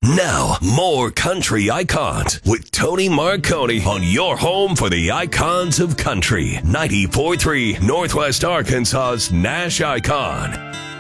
Now, more country icons with Tony Marconi on your home for the icons of country. 94.3 Northwest Arkansas's Nash Icon.